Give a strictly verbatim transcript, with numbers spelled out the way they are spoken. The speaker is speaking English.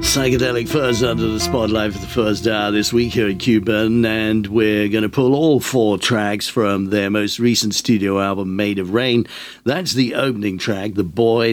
Psychedelic Fuzz under the spotlight for the first hour this week here at Cuban, and we're going to pull all four tracks from their most recent studio album, Made of Rain. That's the opening track, The Boy